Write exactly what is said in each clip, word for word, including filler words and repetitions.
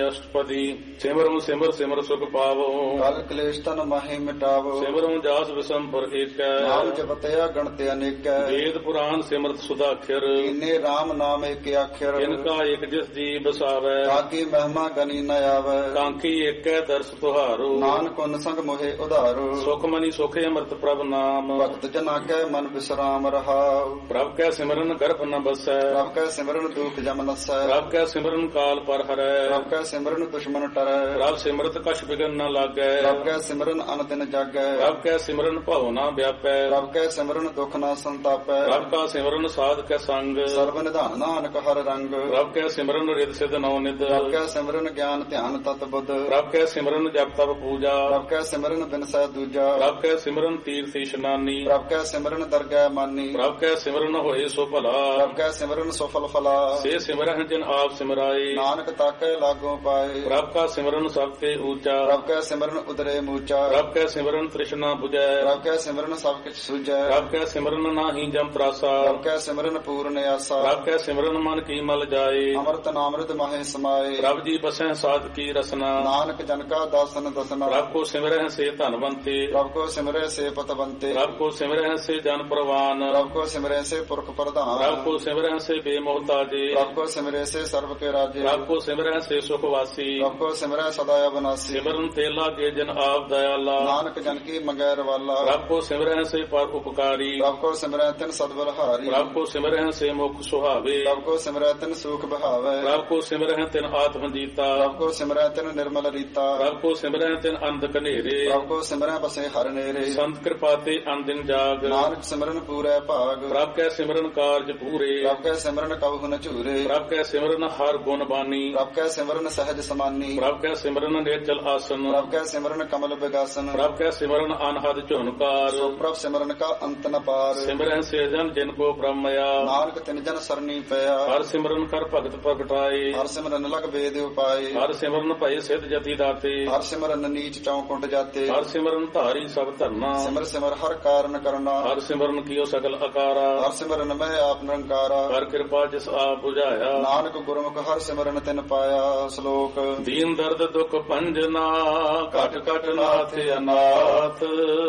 ਅਸ਼ਟਪਦੀ। ਸਿਮਰਉ ਸਿਮਰ ਸਿਮਰ ਸੁਖ ਪਾਵੋ, ਕਲ ਕਲੇਸ਼ ਤਨ ਮਾਹੀ ਮਿਟਾਵੋ। ਸਿਮਰਉ ਜਾਸ ਵਿਸੰਪਰ ਏਕੈ, ਨਾਮ ਜਪਤਿਆ ਗਣਤ ਅਨੇਕੈ। ਵੇਦ ਪੁਰਾਨ ਸਿਮਰਤ ਸੁਦਾਖਰ, ਕੀਨੇ RAM ਨਾਮ ਏਕ ਆਖਰ। ਇਨਕਾ ਏਕ ਜਿਸ ਜੀ ਬਸਾਵੈ, ਤਾਕੀ ਮਹਿਮਾ ਗਨੀ ਨ ਆਵੈ। ਕਾਂਖੀ ਏਕੈ ਦਰਸ ਤੁਹਾਰੋ, ਨਾਨਕ ਉਨ ਸੰਗ ਮੋਹਿ ਉਧਾਰੋ। ਸੁਖ ਮਨੀ ਸੁਖ ਅੰਮ੍ਰਿਤ ਪ੍ਰਭ ਨਾਮ, ਭਗਤ ਜਨਾ ਕੈ ਮਨ ਵਿਸਰਾਮ ਰਹਾਉ। ਪ੍ਰਭ ਕੈ ਸਿਮਰਨ ਗਰਭ ਨ ਬਸੈ, ਪ੍ਰਭ ਕੈ ਸਿਮਰਨ ਦੁਖ ਜਮ ਨਸੈ। ਪ੍ਰਭ ਕੈ ਸਿਮਰਨ ਕਾਲ ਪਰ ਹਰੈ, ਪ੍ਰਭ ਕੈ ਸਿਮਰਨ ਦੁਸ਼ਮਨ ਟਰੈ। ਪ੍ਰਭ ਸਿਮਰਤ ਕਛ ਬਿਗਨ ਨ ਲਾਗੈ, ਪ੍ਰਭ ਕੈ ਸਿਮਰਨ ਅਨ ਦਿਨ ਜਾਗੈ। ਪ੍ਰਭ ਕੈ ਸਿਮਰਨ ਭਉ ਨ ਵਿਆਪੈ, ਪ੍ਰਭ ਕੈ ਸਿਮਰਨ ਦੁਖ ਨ ਸੰਤਾਪੈ। ਪ੍ਰਭ ਕਾ ਸਿਮਰਨ ਸਾਧ ਕੈ ਸੰਗ, ਸਰਬ ਨਿਧਾਨ ਨਾਨਕ ਹਰ ਰੰਗ। ਪ੍ਰਭ ਕੈ ਸਿਮਰਨ ਰਿਦ ਸਿਧ ਨੌ ਨਿਧ, ਪ੍ਰਭ ਕੈ ਸਿਮਰਨ ਗਿਆਨ ਧਿਆਨ ਤਤ ਬੁੱਧ। ਪ੍ਰਭ ਕੈ ਸਿਮਰਨ ਜਪ ਤਪ ਪੂਜਾ, ਪ੍ਰਭ ਕੈ ਸਿਮਰਨ ਬਿਨਸੈ ਦੂਜਾ। ਪ੍ਰਭ ਕੈ ਸਿਮਰਨ ਤੀਰਥ ਇਸ਼ਨਾਨੀ, ਪ੍ਰਭ ਕੈ ਸਿਮਰਨ ਦਰਗਹਿ ਮਾਨੀ। ਪ੍ਰਭ ਕੈ ਸਿਮਰਨ ਹੋਏ ਸੋ ਭਲਾ, ਪ੍ਰਭ ਕੈ ਸਿਮਰਨ ਸੁਫਲ ਫਲਾ। ਸੇ ਸਿਮਰਨ ਜਿਨ ਆਪ ਸਿਮਰਾਏ, ਨਾਨਕ ਤਾਕੈ ਲਾਗੋ ਪਾਏ। ਪ੍ਰਭ ਕਾ ਸਿਮਰਨ ਸਭ ਤੇ ਊਚਾ, ਪ੍ਰਭ ਕੈ ਸਿਮਰਨ ਉਦਰੇ ਮੂਚਾ। ਪ੍ਰਭ ਕੈ ਸਿਮਰਨ ਤ੍ਰਿਸ਼ਨਾ 부ਜੈ, ਪ੍ਰਭ ਕੈ ਸਿਮਰਨ ਸਭ ਕਿਛ ਸੁਝੈ। ਪ੍ਰਭ ਕੈ ਸਿਮਰਨ ਨਾਹੀ ਜਮ ਤਰਾਸਾ, ਪ੍ਰਭ ਕੈ ਸਿਮਰਨ ਪੂਰਨ ਆਸਾ। ਪ੍ਰਭ ਕੈ ਸਿਮਰਨ ਮਨ ਕੀ ਮਲ ਜਾਏ, ਅੰਮ੍ਰਿਤ ਨਾਮ੍ਰਿਤ ਮਾਹੇ ਸਮਾਏ। ਪ੍ਰਭ ਜੀ ਬਸੈ ਸਾਧ ਕੀ ਰਸਨਾ, ਨਾਨਕ ਜਨ ਕਾ ਦਾਸਨ ਦਸਨਾ। ਪ੍ਰਭ ਕੋ ਸਿਮਰਹਿ ਸੇ ਧਨਵੰਤੇ, ਪ੍ਰਭ ਕੋ ਸਿਮਰੈ ਸੇ ਪਤਵੰਤੇ। ਪ੍ਰਭ ਕੋ ਸਿਮਰਹਿ ਸੇ ਜਨ ਪ੍ਰਵਾਨ, ਪ੍ਰਭ ਕੋ ਸਿਮਰੈ ਸੇ ਪੁਰਖ ਪ੍ਰਧਾਨ। ਪ੍ਰਭ ਕੋ ਸਿਮਰਹਿ ਸੇ ਬੇਮੋਹਤਾਜੇ, ਪ੍ਰਭ ਕੋ ਸਿਮਰੈ ਸੇ ਸਰਬ ਕੇ ਰਾਜੇ। ਪ੍ਰਭ ਕੋ ਸਿਮਰਹਿ ਸੇ ਸੁਖ ਵਾਸੀ, ਪ੍ਰਭ ਕੋ ਸਿਮਰੈ ਸਦਾ ਅਬਨਾਸੀ। ਸਿਮਰਨ ਤੇ ਲਾਗੇ ਜਨ ਆਪ ਦਇਆਲਾ, ਨਾਨਕ ਜਨ ਕੀ ਮੰਗੈ ਰਵਾਲਾ। ਪ੍ਰਭ ਕੋ ਸਿਮਰਹਿ ਸੇ ਪਰ ਉਪਕਾਰੀ, ਪ੍ਰਭ ਕੋ ਸਿਮਰੈ ਤਿਨ ਸਦਬਲਹਾਰੀ। ਪ੍ਰਭ ਕੋ ਸਿਮਰਹਿ ਸੇ ਮੁਖ ਸੁਹਾਵੇ, ਪ੍ਰਭ ਕੋ ਸਿਮਰੈ ਤਿਨ ਸੂਖ ਬਹਾਵੈ। ਪ੍ਰਭ ਕੋ ਸਿਮਰਹਿ ਤਿਨ ਆਤਮ ਜੀਤਾ, ਪ੍ਰਭ ਕੋ ਸਿਮਰੈ ਤਿਨ ਨਿਰਮਲ ਰੀਤਾ। ਪ੍ਰਭ ਕੋ ਸਿਮਰਹਿ ਤਿਨ ਅੰਧ ਕਨੇਰੇ, ਪ੍ਰਭ ਕੋ ਸਿਮਰੈ ਬਸੇ ਹਰ ਨੇਰੇ। ਸੰਤ ਕਿਰਪਾ ਤੇ ਅੰਦਿਨ ਜਾਗ, ਨਾਨਕ ਸਿਮਰਨ ਪੂਰੈ ਭਾਗ। ਪ੍ਰਭ ਕੈ ਸਿਮਰਨ ਕਾਰਜ ਪੂਰੇ, ਪ੍ਰਭ ਕੈ ਸਿਮਰਨ ਕਬਹੁ ਨ ਝੂਰੇ। ਪ੍ਰਭ ਕੈ ਸਿਮਰਨ ਹਰ ਗੁਣ ਬਾਨੀ, ਪ੍ਰਭ ਕੈ ਸਿਮਰਨ ਸਹਿਜ ਸਮਾਨੀ। ਪ੍ਰਭ ਕੈ ਸਿਮਰਨ ਨੇਚਲ ਆਸਨ, ਪ੍ਰਭ ਕੈ ਸਿਮਰਨ ਕਮਲ ਬਿਗਾਸਨ। ਪ੍ਰਭ ਕੈ ਸਿਮਰਨ ਅਨਹਦ ਝੁਨਕਾਰ, ਸੋ ਪ੍ਰਭ ਸਿਮਰਨ ਕਾ ਅੰਤ ਨ ਪਾਰ। ਸਿਮਰਹਿ ਸੇ ਜਨ ਜਿਨ ਕੋ ਬ੍ਰਹਮਇਆ, ਨਾਨਕ ਤਿਨ ਜਨ ਸਰਨੀ ਪਿਆ। ਹਰ ਸਿਮਰਨ ਕਰ ਭਗਤ ਪ੍ਰਗਟਾਏ, ਹਰ ਸਿਮਰਨ ਲਗ ਵੇਦ ਉਪਾਏ। ਹਰ ਸਿਮਰਨ ਭਏ ਸਿਧ ਜਤੀ ਦਾਤੇ, ਹਰ ਸਿਮਰਨ ਨੀਚ ਚੌਕੁੰਟ ਜਾਤੇ। ਹਰ ਸਿਮਰਨ ਧਾਰੀ ਸਭ ਧਰਨਾ, ਸਿਮਰ ਸਿਮਰ ਹਰ ਕਾਰਨ ਕਰਨਾ। ਹਰ ਸਿਮਰਨ ਕੀਓ ਸਗਲ ਅਕਾਰਾ, ਹਰ ਸਿਮਰਨ ਮੈਂ ਆਪ ਨਿਰੰਕਾਰਾ। ਹਰ ਕਿਰਪਾ ਜਿਸ ਆਪ ਬੁਝਾਇਆ, ਨਾਨਕ ਗੁਰਮੁਖ ਹਰ ਸਿਮਰਨ ਤਿਨ ਪਾਇਆ। ਸ਼ਲੋਕ ਦੀਨ ਦਰਦ ਦੁਖ ਭੰਜਨਾ, ਘਟ ਘਟ ਨਾਥ ਅਨਾਥ।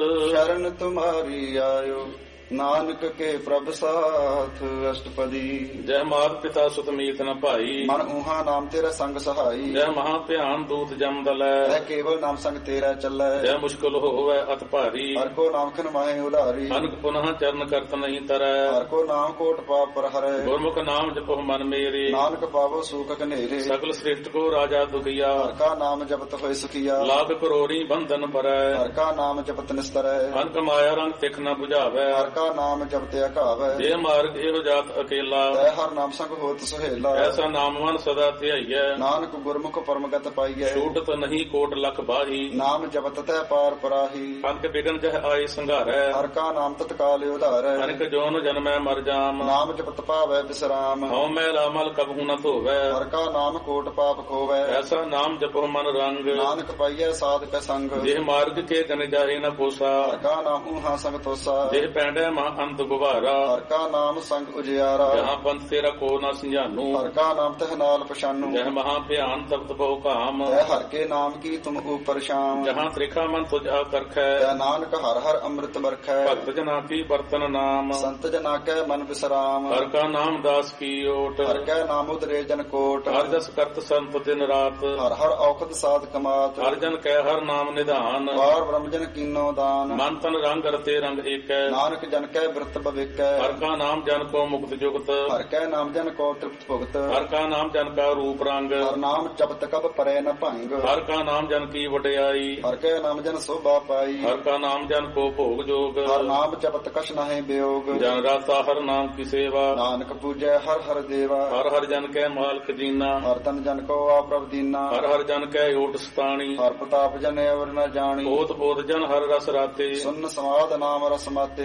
ਸ਼ਰਨ ਤੁਮਾਰੀ ਆਇਓ, ਨਾਨਕ ਕੇ ਪ੍ਰਭ ਸਾਥ। ਅਸ਼ਟਪਦੀ। ਜੈ ਮਾਤ ਪਿਤਾ ਸੁਤ ਮੀਤ ਨ ਭਾਈ, ਮਨ ਊਹਾ ਨਾਮ ਤੇਰਾ ਸੰਗ ਸਹਾਈ। ਜੈ ਮਹਾ ਧਿਆਨ ਦੂਤ ਜਮ ਦਲੈ, ਐ ਕੇਵਲ ਨਾਮ ਸੰਗ ਤੇਰਾ ਚੱਲੈ। ਜੈ ਮੁਸ਼ਕਲ ਹੋਵੈ ਅਤ ਭਾਰੀ, ਹਰ ਕੋ ਨਾਮ ਖਿਨ ਮਾਹੇ ਉਧਾਰੀ। ਅਨਕ ਪੁਨః ਚਰਨ ਕਰਤ ਨਹੀਂ ਤਰੈ, ਹਰ ਕੋ ਨਾਮ ਕੋਟ ਪਾਪ ਪਰ ਹਰੈ। ਗੁਰਮੁਖ ਨਾਮ ਜਪੋ ਮਨ ਮੇਰੇ, ਨਾਨਕ ਪਾਵੋ ਸੂਖ ਘਨੇਰੇ। ਸਗਲ ਸ੍ਰਿਸ਼ਟ ਕੋ ਰਾਜਾ ਦੁਖੀਆ, ਹਰ ਕਾ ਨਾਮ ਜਪਤ ਹੋਇ ਸੁਖੀਆ। ਲਾਖ ਕਰੋੜੀ ਬੰਧਨ ਪਰੈ, ਹਰ ਕਾ ਨਾਮ ਜਪਤ ਨਿਸਤਰੈ। ਅਨਕ ਮਾਇਆ ਰੰਗ ਤਿਖ ਨ 부ਝਾਵੈ, ਹਰ ਕਾ ਨਾਮ ਜਪਤ ਅਕਾਵੈ। ਜੇ ਮਾਰਗ ਇਹੋ ਜਾਤ ਅਕੇਲਾ, ਤੈ ਹਰ ਨਾਮ ਸੰਗ ਹੋਤ ਸੁਹੇਲਾ। ਐਸਾ ਨਾਮ ਮਨ ਸਦਾ ਧਿਆਈਐ, ਨਾਨਕ ਗੁਰਮੁਖ ਪਰਮਗਤ ਪਾਈਐ। ਛੂਟਤ ਨਹੀਂ ਕੋਟ ਲਖ ਬਾਹੀ, ਨਾਮ ਜਪਤ ਤੈ ਪਾਰ ਪਰਾਹੀ। ਅਨਕ ਬਿਗਨ ਜਹ ਆਏ ਸੰਘਾਰੈ, ਹਰ ਕਾ ਨਾਮ ਤਤਕਾਲ ਉਧਾਰੈ। ਅਨਕ ਜੋਨ ਜਨਮੈ ਮਰ ਜਾਮ, ਨਾਮ ਜਪਤ ਪਾਵੈ ਬਿਸਰਾਮ। ਹਉ ਮੈਲ ਅਮਲ ਕਬਹੂ ਨ ਧੋਵੈ, ਹਰ ਕਾ ਨਾਮ ਕੋਟ ਪਾਪ ਖੋਵੈ। ਐਸਾ ਨਾਮ ਜਪੋ ਮਨ ਰੰਗ, ਨਾਨਕ ਪਾਈਐ ਸਾਧ ਕੈ ਸੰਗ। ਜੇ ਮਾਰਗ ਕੇ ਜਨ ਜਾਹੇ ਨ ਕੋਸਾ, ਹਰ ਕਾ ਨਾਮ ਊਹਾ ਸੰਗ ਤੋਸਾ। ਜੇ ਪੈਂਡੈ ਮਹਾ ਅੰਤ ਗੁਬਾਰਾ, ਹਰ ਕਾ ਨਾਮ ਸੰਗ ਉਜਿਆਰਾ। ਜਹਾਂ ਪੰਥ ਤੇਰਾ ਕੋ ਨ ਸੰਝਾਨੂ, ਹਰ ਕਾ ਨਾਮ ਤਹ ਨਾਲ ਪਛਾਨੂ। ਜਹ ਮਹਾ ਭਿਆਨ ਤਪਤ ਬਹੁ ਕਾਮ, ਤੈ ਹਰ ਕੇ ਨਾਮ ਕੀ ਤੁਮ ਉਪਰ ਸ਼ਾਮ। ਜਹਾਂ ਤ੍ਰਿਖਾ ਮਨ ਤੁਝ ਆਕਰਖੈ, ਤੈ ਨਾਨਕ ਹਰ ਹਰ ਅੰਮ੍ਰਿਤ ਬਰਖੈ। ਭਗਤ ਜਨਾ ਕੀ ਬਰਤਨ ਨਾਮ, ਸੰਤ ਜਨਾ ਕੈ ਮਨ ਵਿਸਰਾਮ। ਹਰ ਕਾ ਨਾਮ ਦਾਸ ਕੀ ਓਟ, ਹਰ ਕੈ ਨਾਮ ਉਦਰੇ ਜਨ ਕੋਟ। ਹਰ ਜਸ ਕਰਤ ਸੰਤ ਦਿਨ ਰਾਤ, ਹਰ ਹਰ ਔਖਦ ਸਾਧ ਕਮਾਤ। ਹਰ ਜਨ ਕੈ ਹਰ ਨਾਮ ਨਿਧਾਨ, ਵਾਰ ਬ੍ਰਹਮ ਜਨ ਕੀਨੋ ਦਾਨ। ਮਨ ਤਨ ਰੰਗ ਰਤੇ ਰੰਗ ਏਕੈ, ਨਾਨਕ ਜਨ ਕੈ ਬਿਰਤ ਭਵਿਕੈ। ਹਰ ਕਾ ਨਾਮ ਜਨ ਕੋ ਮੁਕਤ ਜੁਗਤ, ਹਰ ਕੈ ਨਾਮ ਜਨ ਕੋ ਤ੍ਰਿਪਤ ਭੁਗਤ। ਹਰ ਕਾ ਨਾਮ ਜਨ ਕਾ ਰੂਪ ਰੰਗ, ਹਰ ਨਾਮ ਜਪਤ ਕਬ ਪਰੈ ਨ ਭੰਗ। ਹਰ ਕਾ ਨਾਮ ਜਨ ਕੀ ਵਡਿਆਈ, ਹਰ ਕੈ ਨਾਮ ਜਨ ਸੋਭਾ ਪਾਈ। ਹਰ ਕਾ ਨਾਮ ਜਨ ਕੋ ਭੋਗ ਜੋਗ, ਹਰ ਨਾਮ ਜਪਤ ਕਛ ਨਾਹਿ ਬਿਯੋਗ। ਜਨ ਰਾਤਾ ਹਰ ਨਾਮ ਕੀ ਸੇਵਾ, ਨਾਨਕ ਪੂਜੈ ਹਰ ਹਰ ਦੇਵਾ। ਹਰ ਹਰ ਜਨ ਕੈ ਮਾਲਕ ਜੀਨਾ, ਹਰ ਤਨ ਜਨ ਕੋ ਆਪ੍ਰਭ ਦੀਨਾ। ਹਰ ਹਰ ਜਨ ਕੈ ਓਟ ਸਤਾਣੀ, ਹਰ ਪ੍ਰਤਾਪ ਜਨ ਅਵਰ ਨ ਜਾਣੀ। ਬੋਧ ਬੋਧ ਜਨ ਹਰ ਰਸ ਰਾਤੇ, ਸੁਨ ਸਮਾਦ ਨਾਮ ਰਸ ਮਾਤੇ। ਆਠ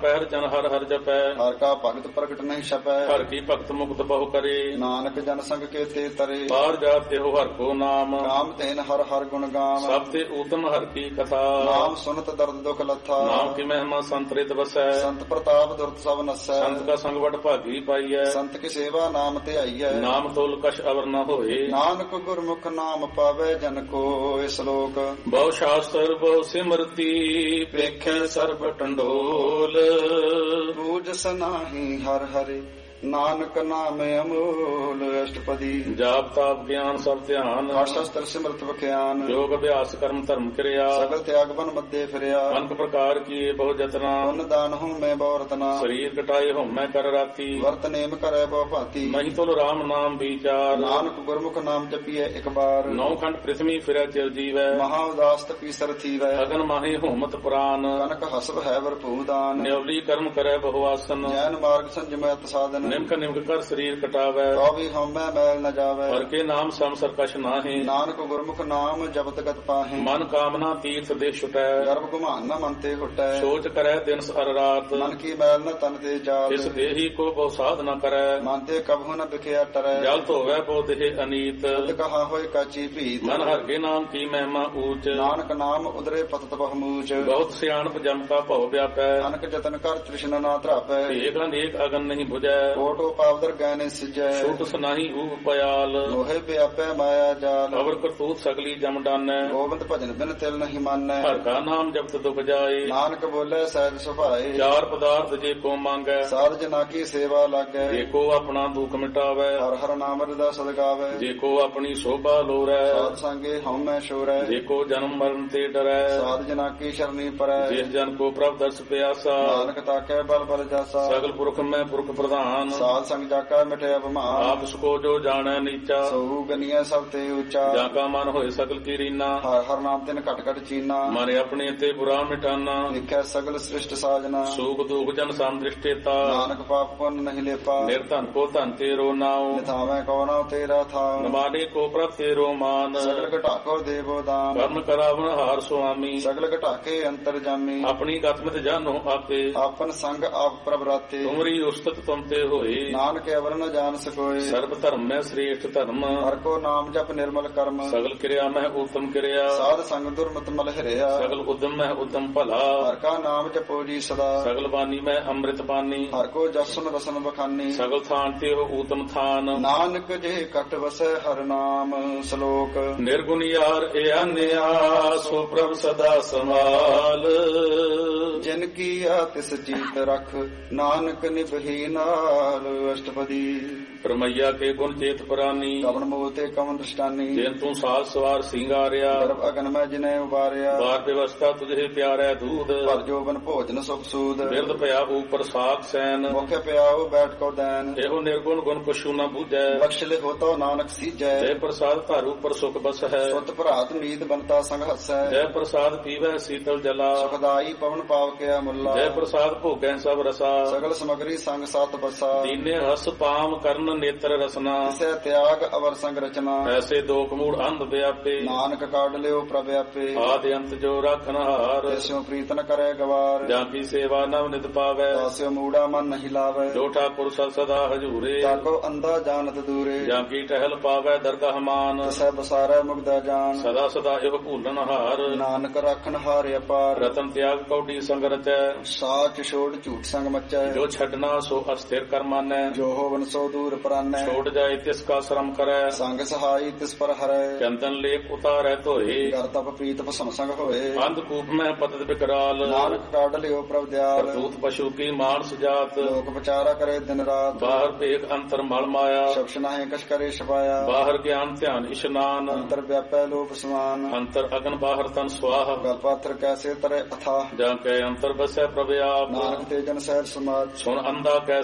ਪਹਿਰ ਜਨ ਹਰ ਹਰ ਜਪੈ ਹਰ ਕਾ ਭਗਤ ਪ੍ਰਗਟ ਨਹੀਂ ਛਪੈ ਹਰ ਕੀ ਭਗਤ ਮੁਕਤ ਬਹੁ ਕਰੇ ਨਾਨਕ ਜਨ ਸੰਗ ਕੇ ਤੇ ਤਰੇ ਬਾਹਰ ਜਾਤੇ ਹੋ ਹਰ ਕੋ ਨਾਮ ਨਾਮ ਤੈਨ ਹਰ ਹਰ ਗੁਣ ਗਾਮ ਸਭ ਤੇ ਊਤਮ ਹਰ ਕੀ ਕਥਾ ਨਾਮ ਸੁਨਤ ਦਰਦ ਦੁਖ ਲੱਥਾ ਨਾਮ ਕੀ ਮਹਿਮਾ ਸੰਤਰਿਤ ਵਸੈ ਸੰਤ ਪ੍ਰਤਾਪ ਦੁਰਤ ਸਭ ਨਸੈ ਸੰਤ ਕਾ ਸੰਗ ਵਡ ਭਾਗੀ ਪਾਈਐ ਸੰਤ ਕੀ ਸੇਵਾ ਨਾਮ ਤੇ ਆਈਐ ਨਾਮ ਤੋਲ ਕਛ ਅਵਰ ਨ ਹੋਏ ਨਾਨਕ ਗੁਰਮੁਖ ਨਾਮ ਪਾਵੇ ਜਨ ਕੋ ਸ਼ਲੋਕ ਬਹੁ ਸ਼ਾਸਤਰ ਬਹੁ ਸਿਮਰਤੀ ਵੇਖੈ ਸਰਬ ਟੰਡੋਲ ਪੂਜ ਸਨਾਹੀ ਹਰ ਹਰਿ ਨਾਨਕ ਨਾਮ ਅਮੋਲ ਅਸ਼ਟਪਦੀ ਜਾਪ ਤਾਪ ਗਿਆਨ ਸਭ ਧਿਆਨ ਸ਼ਾਸਤਰ ਸਿਮਰਤ ਵਿਖਿਆਨ ਯੋਗ ਅਭਿਆਸ ਕਰਮ ਧਰਮ ਕਿਰਿਆ ਸਗਲ ਤਿਆਗ ਬਨ ਮੱਦੇ ਫਿਰਿਆ ਅਨਕ ਪ੍ਰਕਾਰ ਕੀਏ ਬਹੁ ਜਤਨਾ ਪੁੰਨ ਦਾਨ ਹੂੰ ਮੈਂ ਬਹੁ ਰਤਨਾ ਸਰੀਰ ਕਟਾਏ ਹੋਂ ਮੈਂ ਕਰ ਰਾਤੀ ਵਰਤ ਨੇਮ ਕਰੈ ਬਹੁ ਭਾਤੀ ਮਹੀ ਤੁਲ ਰਾਮ ਨਾਮ ਵਿਚਾਰ ਨਾਨਕ ਗੁਰਮੁਖ ਨਾਮ ਜਪੀਐ ਇੱਕ ਬਾਰ ਨੌ ਖੰਡ ਪ੍ਰਿਥਵੀ ਫਿਰੈ ਚਿਰ ਜੀਵੈ ਮਹਾ ਉਦਾਸ ਤਪੀ ਸਰ ਥੀਵੈ ਅਗਨ ਮਾਹੀ ਹੋਮਤ ਪੁਰਾਨ ਕਨਕ ਹਸਬ ਹੈ ਵਰਪੂ ਦਾਨ ਨਿਉਲੀ ਕਰਮ ਕਰੈ ਬਹੁ ਆਸਨ ਜੈਨ ਮਾਰਗ ਸੰਜਮੈ ਸਾਧਨ ਨਿਮਕ ਨਿਮਕ ਕਰ ਸਰੀਰ ਕਟਾਵੈ ਤੋ ਵੀ ਹਉਮੈ ਮੈਲ ਨ ਜਾਵੈ ਹਰ ਕੇ ਨਾਮ ਸੰਸਰ ਕਛ ਨਾਹੀ ਨਾਨਕ ਗੁਰਮੁਖ ਨਾਮ ਜਪਤ ਗਤ ਪਾਹੇ ਮਨ ਕਾਮਨਾ ਤੀਰਥ ਦੇ ਛੁਟੈ ਗਰਭ ਗੁਮਾਨ ਨ ਮਨ ਤੇ ਹੁਟੈ ਸੋਚ ਕਰੈ ਦਿਨ ਸਰ ਰਾਤ ਮਨ ਕੀ ਮੈਲ ਨ ਤਨ ਤੇ ਜਾਤ ਇਸ ਦੇਹੀ ਕੋ ਬਹੁ ਸਾਧ ਨ ਕਰੈ ਮਨ ਤੇ ਕਬਹੁ ਨ ਵਿਖਿਆ ਟਰੈ ਜਲ ਧੋਵੈ ਬੋ ਦੇਹ ਅਨੀਤ ਤਦ ਕਹਾ ਹੋਇ ਕਾਚੀ ਭੀਤ ਮਨ ਹਰ ਕੇ ਨਾਮ ਕੀ ਮਹਿਮਾ ਊਚ ਨਾਨਕ ਨਾਮ ਉਦਰੇ ਪਤਤ ਬਹੁਮੂਚ ਬਹੁਤ ਸਿਆਣਪ ਜਮ ਕਾ ਭਉ ਵਿਆਪੈ ਅਨਕ ਜਤਨ ਕਰ ਤ੍ਰਿਸ਼ਨਾ ਨਾ ਧਰਾਪੈ ਏਕ ਅਨੇਕ ਅਗਨ ਨਹੀਂ 부ਜੈ ਕੋਟੋ ਪਾਵਦਰ ਗੈਨੇ ਸਿਜੈ ਛੂਟ ਸੁਨਾਹੀ ਊਪ ਪਿਆਲ ਲੋਹੇ ਵਿਆਪੈ ਮਾਇਆ ਜਾਲ ਅਵਰ ਕਰਤੂਤ ਸਗਲੀ ਜਮ ਡਾਨੈ ਗੋਬਿੰਦ ਭਜਨ ਬਿਨ ਤਿਲ ਨਹੀਂ ਮਾਨੈ ਹਰ ਕਾ ਨਾਮ ਜਪਤ ਦੁਖ ਜਾਏ ਨਾਨਕ ਬੋਲੇ ਸਹਿਜ ਸੁਭਾਏ ਚਾਰ ਪਦਾਰਥ ਜੇ ਕੋ ਮੰਗੈ ਸਾਧ ਜਨਾ ਕੀ ਸੇਵਾ ਲਾਗੈ ਜੇ ਕੋ ਆਪਣਾ ਦੁਖ ਮਿਟਾਵੈ ਹਰ ਹਰ ਨਾਮ ਰਦਾ ਸਦਗਾਵੈ ਜੇ ਕੋ ਆਪਣੀ ਸੋਭਾ ਲੋਰੈ ਸਾਧ ਸੰਗੇ ਹਉਮੈ ਸ਼ੋਰੈ ਜੇ ਕੋ ਜਨਮ ਮਰਨ ਤੇ ਡਰੈ ਸਾਧ ਜਨਾ ਕੀ ਸ਼ਰਨੀ ਪਰੈ ਜਿਸ ਜਨ ਕੋ ਪ੍ਰਭ ਦਰਸ ਪਿਆਸਾ ਨਾਨਕ ਤਾਕੈ ਬਲ ਬਲ ਜਾਸਾ ਸਗਲ ਪੁਰਖ ਮੈਂ ਪੁਰਖ ਪ੍ਰਧਾਨ ਸਾਧ ਸੰਗ ਜਾਕਾ ਮਿਟਿਆ ਬਿਮਾਰ ਆਪ ਸਕੋ ਜੋ ਜਾਣੈ ਨੀਚਾ ਸੋ ਗਨੀਐ ਸਭ ਤੇ ਉੱਚਾ ਜਾਂ ਕਾ ਮਨ ਹੋਏ ਸਗਲ ਕੀ ਰੀਨਾ ਹਰ ਹਰ ਨਾਮ ਤਿਨ ਘਟ ਘਟ ਚੀਨਾ ਮਨ ਆਪਣੇ ਤੇ ਬੁਰਾ ਮਿਟਾਨਾ ਲਿਖਿਆ ਸਗਲ ਸ੍ਰਿਸ਼ਟ ਸਾਜਨਾ ਸੂਖ ਦੁਖ ਜਨ ਸਮਦ੍ਰਿਸ਼ਟੇਤਾ ਨਾਨਕ ਪਾਪ ਪੁੰਨ ਨਹੀਂ ਲੇਪਾ ਨਿਰਧਨ ਕੋ ਧਨ ਤੇਰੋ ਨਾਉ ਨਿਥਾਵੇਂ ਕੋ ਨਾਉ ਤੇਰਾ ਥਾਉ ਨਮਾਨੇ ਕੋ ਪ੍ਰਭ ਤੇਰੋ ਮਾਨ ਸਗਲ ਘਟਾਕੋ ਦੇਵੋ ਦਾਨ ਕਰਨ ਕਰਾਵਨ ਹਾਰ ਸੁਆਮੀ ਸਗਲ ਘਟਾਕੇ ਅੰਤਰ ਜਾਮੀ ਆਪਣੀ ਗਤਮਿਤ ਜਾਨੋ ਆਪੇ ਆਪਨ ਸੰਗ ਆਪ ਪ੍ਰਭ ਰਾਤੇ ਤੁਮਰੀ ਉਸਤਤ ਤੁਮ ਤੇ ਹੋਏ ਨਾਨਕ ਅਵਰ ਨ ਜਾਣ ਸਕੋਏ ਸਰਬ ਧਰਮ ਮੈਂ ਸ੍ਰੇਸ਼ਟ ਧਰਮ ਹਰ ਕੋ ਨਾਮ ਜਪ ਨਿਰਮਲ ਕਰਮ ਸਗਲ ਕਿਰਿਆ ਮੈਂ ਉਤਮ ਕਿਰਿਆ ਸਾਧ ਸੰਗ ਦੁਰਮਤ ਮਲ ਹਰਿਆ ਸਗਲ ਉਦਮ ਮੈਂ ਉਦਮ ਭਲਾ ਹਰ ਕਾ ਨਾਮ ਜਪੋ ਜੀ ਸਦਾ ਸਗਲ ਬਾਣੀ ਮੈਂ ਅੰਮ੍ਰਿਤ ਬਾਣੀ ਹਰ ਕੋ ਜਸਨ ਰਸਨ ਬਖਾਨੀ ਸਗਲ ਥਾਨ ਤੇ ਹੋ ਊਤਮ ਥਾਨ ਨਾਨਕ ਜੇ ਕਟ ਵਸੈ ਹਰ ਨਾਮ ਸ਼ਲੋਕ ਨਿਰਗੁਣ ਯਾਰ ਏ ਅਨਿਆ ਸੋ ਪ੍ਰਭ ਸਦਾ ਸਮਾਲ ਜਿਨ ਕੀ ਆ ਤਿਸ ਚੀਤ ਰਖ ਨਾਨਕ ਨਿਭੀ ਨਾਲ ਅਸ਼ਟਪਦੀ ਪਰਮਈਆ ਕੇ ਗੁਣ ਚੇਤ ਪ੍ਰਾਨੀ ਕਵਨ ਮੋਹ ਤੇ ਕਵਨ ਦ੍ਰਿਸ਼ਟਾਨੀ ਜਿਨ ਤੂੰ ਸਾਲ ਸਵਾਰ ਸਿੰਗਾਰਿਆ ਗਰਭ ਅਗਨ ਮੈਂ ਜਿਨੇ ਉਬਾਰਿਆ ਬਾਰ ਵਿਵਸਥਾ ਤੁਝੇ ਪਿਆਰੈ ਦੂਧ ਪਰ ਜੋਬਨ ਭੋਜਨ ਸੁਖ ਸੂਦ ਬਿਰਦ ਪਿਆ ਉਪਰ ਸਾਖ ਸੈਨ ਮੁਖ ਪਿਆਉ ਬੈਠ ਕੋ ਦੈਨ ਇਹੋ ਨਿਰਗੁਣ ਗੁਣ ਕੁਛੂ ਨ ਬੂਝੈ ਬਖਸ਼ ਲਿਖੋ ਤੋ ਨਾਨਕ ਸੀਜੈ ਜੈ ਪ੍ਰਸਾਦ ਧਾਰੂ ਉਪਰ ਸੁਖ ਬਸ ਹੈ ਸੁਤ ਭਰਾਤ ਨੀਤ ਬੰਤਾ ਸੰਗ ਹਸੈ ਜੈ ਪ੍ਰਸਾਦ ਪੀਵੈ ਸੀਤਲ ਜਲਾ ਸੁਖਦਾਈ ਪਵਨ ਪਾਵ ਕਿਆ ਮੁੱਲਾ ਜੈ ਪ੍ਰਸਾਦ ਭੋਗੈ ਸਭ ਰਸਾ ਸਗਲ ਸਮਗਰੀ ਸੰਗ ਸਤ ਬਸਾ ਦੀਨੇ ਹਸ ਪਾਮ ਕਰਨ ਨੇਤਰ ਰਸਨਾ ਤਿਸੈ ਤਿਆਗ ਅਵਰ ਸੰਗ ਰਚਨਾ ਐਸੇ ਦੋਖ ਮੂੜ ਅੰਧ ਵਿਆਪੇ ਨਾਨਕ ਕਾਢ ਲਿਓ ਪ੍ਰਭ ਆਪੇ ਆਦਿ ਅੰਤ ਜੋ ਰਾਖਨ ਹਾਰ ਤਿਸਿਓ ਪ੍ਰੀਤ ਨ ਕਰੈ ਗਵਾਰ ਜਾਂ ਕੀ ਸੇਵਾ ਨਵ ਨਿਤ ਪਾਵੈ ਤਾਸਿਓ ਮੂੜਾ ਮਨ ਨਹੀਂ ਲਾਵੈ ਜੋ ਠਾਕੁਰ ਸਦ ਸਦਾ ਹਜੂਰੇ ਤਾਕੋ ਅੰਧਾ ਜਾਣਤ ਦੂਰੇ ਜਾਂ ਕੀ ਟਹਿਲ ਪਾਵੈ ਦਰਗਾਹ ਮਾਨ ਤਿਸੈ ਬਸਾਰੈ ਮੁਗਦਾ ਜਾਨ ਸਦਾ ਸਦਾ ਇਹੋ ਭੂਲਨ ਹਾਰ ਨਾਨਕ ਰਾਖਨ ਹਾਰ ਅਪਾਰ ਰਤਨ ਤਿਆਗ ਕੌਡੀ ਸੰਗ ਰਚੈ ਸਾਚ ਛੋੜ ਝੂਠ ਸੰਗ ਮਚੈ ਜੋ ਛੱਡਣਾ ਸੋ ਅਸਥਿਰ ਕਰ ਮਾਨੈ ਜੋ ਹੋਵਨ ਸੋ ਦੂਰ ਪਰਾਨੈ ਛੋੜ ਜਾਏ ਤਿਸ ਕਾ ਸ਼ਰਮ ਕਰੈ ਸੰਗ ਸਹਾਈ ਤਿਸ ਪਰ ਹਰੈ ਚੰਦਨ ਲੇਪ ਉਤਾਰੈ ਧੋਏ ਕਰ ਤਪ ਪ੍ਰੀਤ ਭਸਮ ਸੰਗ ਹੋਏ ਅੰਧ ਕੂਪ ਮੈਂ ਪਤਤ ਬਿਕਰਾਲ ਨਾਨਕ ਕਾਢ ਲਿਓ ਪ੍ਰਭ ਦਿਆਲ ਕਰਤੂਤ ਪਸ਼ੂ ਕੀ ਮਾਨਸ ਜਾਤ ਲੋਕ ਵਿਚਾਰਾ ਕਰੇ ਦਿਨ ਰਾਤ ਬਾਹਰ ਭੇਖ ਅੰਤਰ ਮਲ ਮਾਇਆ ਸ਼ਬਸ਼ ਨਾਹੀ ਕਛ ਕਰੇ ਛਪਾਇਆ ਬਾਹਰ ਗਿਆਨ ਧਿਆਨ ਇਸ਼ਨਾਨ ਅੰਤਰ ਵਿਆਪੈ ਲੋਭ ਸਮਾਨ ਅੰਤਰ ਅਗਨ ਬਾਹਰ ਤਨ ਸਵਾਹ ਗਲ ਪਾਥਰ ਕੈਸੇ ਤਰੇ ਅਥਾ ਜਾਂ ਕੈ ਅੰਤਰ ਬਸੈ ਪ੍ਰਭ ਆਪ ਨਾਨਕ ਤੇ ਜਨ ਸਹਿਜ ਸਮਾਜ ਸੁਣ ਅੰਧਾ ਕੈਸੇ ਮਾਰਗ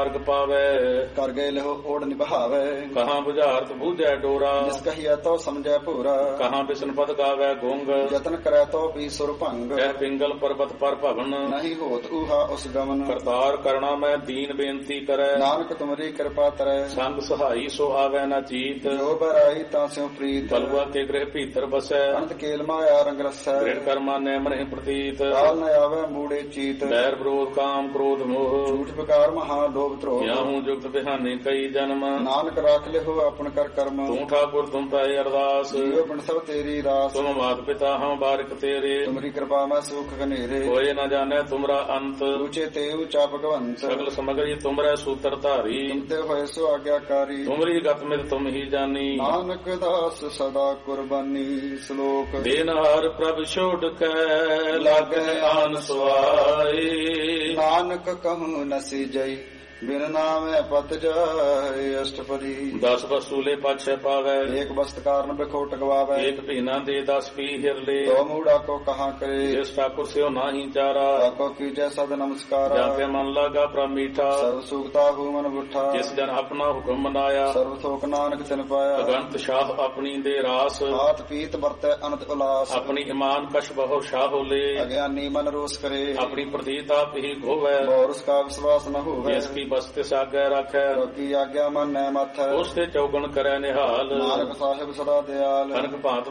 ਮਾਰਗ ਪਾਵੇ। ਕਰ ਗਏ ਲਹੋ ਓੜ ਨਿਭਾਵੇ, ਕਹਾਂ ਬੁਝਾਰਤ ਬੂਝੈ ਡੋਰਾ। ਜਿਸ ਕਹੀਐ ਤੋ ਸਮਝੈ ਭੂਰਾ, ਕਹਾਂ ਬਿਸ਼ਨ ਪਦ ਗਾਵੇ ਗੁੰਗ। ਯਤਨ ਕਰੈ ਤੋ ਵੀ ਸੁਰ ਭੰਗ, ਕਹਿ ਪਿੰਗਲ ਪਰਬਤ ਪਰ ਭਵਨ। ਨਹੀਂ ਹੋਤ ਊਹਾ ਉਸ ਗਮਨ, ਕਰਤਾਰ ਕਰਣਾ ਮੈਂ ਦੀਨ ਬੇਨਤੀ ਕਰੈ। ਨਾਨਕ ਤੁਮਰੀ ਕਿਰਪਾ ਤਰੈ, ਸੰਗ ਸਹਾਈ ਸੋ ਆਵੈ ਨਾ ਚੀਤ। ਜੋ ਬਰਾਈ ਤਾਂ ਸਿਉ ਪ੍ਰੀਤ, ਬਲਵਾ ਕੇ ਗ੍ਰਹਿ ਭੀਤਰ ਬਸੈ। ਅਨੰਤ ਕੇਲ ਮਾਇਆ ਰੰਗ ਰਸੈ, ਦ੍ਰਿੜ ਕਰਮਾ ਨੈ ਮਨਹਿ ਪ੍ਰਤੀਤ। ਕਾਲ ਨ ਆਵੈ ਮੂੜੇ ਚੀਤ, ਬੈਰ ਵਿਰੋਧ ਕਾਮ ਕ੍ਰੋਧ ਮੋਹ। ਝੂਠ ਵਿਕਾਰ ਮਹਾ ਲੋਭ ਧਰੋਹ, ਯਾਹੂ ਜੁਗਤ ਬਿਹਾਨੇ ਕਈ ਜਨਮ। ਨਾਨਕ ਰਾਖ ਲਿਹੋ ਆਪਨ ਕਰ ਕਰਮ, ਤੂੰ ਠਾਕੁਰ ਤੁਮ ਪੈ ਅਰਦਾਸ। ਜੀਵ ਬਿਨ ਸਭ ਤੇਰੀ ਰਾਸ, ਤੁਮ ਮਾਤ ਪਿਤਾ ਹਮ ਬਾਰਿਕ ਤੇਰੇ। ਤੁਮਰੀ ਕਿਰਪਾ ਮੈਂ ਸੁਖ ਘਨੇਰੇ, ਹੋਏ ਨਾ ਜਾਣੈ ਤੁਮਰਾ ਅੰਤ। ਊਚੇ ਤੇ ਊਚਾ ਭਗਵੰਤ, ਸਗਲ ਸਮਗਰੀ ਤੁਮਰੇ ਸੂਤਰ ਧਾਰੀ। ਤੁਮ ਤੇ ਹੋਏ ਸੋ ਆਗਿਆਕਾਰੀ, ਤੁਮਰੀ ਗਤ ਮਿਤ ਤੁਮ ਹੀ ਜਾਨੀ। ਨਾਨਕ ਦਾਸ ਸਦਾ ਕੁਰਬਾਨੀ। ਸ਼ਲੋਕ ਦੇਨਹਾਰ ਪ੍ਰਭ ਛੋੜ ਕੇ ਲਾਗੈ ਆਨ ਸੁਆਏ। ਨਾਨਕ ਕਹੂੰ ਨਸੀ ਜਈ, ਬਿਨ ਨਾਮੈ ਪਤ ਜਾਏ। ਅਸ਼ਟਪਦੀ ਦਸ ਵਸੂਲੇ ਪਾਛੈ ਪਾਵੈ। ਏਕ ਬਸਤ ਕਾਰਨ ਬਿਖੋਟ ਗਵਾਵੇ, ਏਕ ਭੀਨਾ ਦੇ ਦਸ ਪੀ ਹਿਰਲੇ। ਤੋ ਮੂੜਾ ਕੋ ਕਹਾਂ ਕਰੇ, ਜਿਸ ਠਾਕੁਰ ਸਿਓ ਨਾਹੀ ਚਾਰਾ। ਤਾਕੋ ਕੀਜੈ ਸਦ ਨਮਸਕਾਰਾ, ਜਾਂ ਤੇ ਮਨ ਲਾਗਾ ਪ੍ਰਭ ਮੀਠਾ। ਸਰਬ ਸੁਖਤਾ ਹੂ ਮਨ ਬੁੱਠਾ, ਜਿਸ ਜਨ ਆਪਣਾ ਹੁਕਮ ਮਨਾਇਆ। ਸਰਬ ਥੋਕ ਨਾਨਕ ਤਿਨ ਪਾਇਆ। ਅਗੰਤ ਸ਼ਾਹ ਆਪਣੀ ਦੇ ਰਾਸ। ਹਾਥ ਪੀਤ ਵਰਤੈ ਅਨੰਤ ਉਲਾਸ, ਆਪਣੀ ਇਮਾਨ ਕਛ ਬਹੁ ਸ਼ਾਹ ਹੋਲੇ। ਅਗਿਆਨੀ ਮਨ ਰੋਸ ਕਰੇ, ਆਪਣੀ ਪ੍ਰਤੀਤ ਆਪ ਹੀ ਗੋਵੈ। ਬੋਰਸ ਕਾ ਵਿਸ਼ਵਾਸ ਨ ਹੋਵੇ। ਜਿਸ ਕੀ ਬਸਤਿ ਸਾਗੈ ਰਾਖੈ। ਕੀ ਆਗਿਆ ਮਨ ਨੈ ਮਥੈ, ਉਸ ਤੇ ਚੌਗਣ ਕਰੈ ਨਿਹਾਲ। ਨਾਨਕ ਸਾਹਿਬ ਸਦਾ ਦਿਆਲ। ਕਨਕ ਭਾਂਤ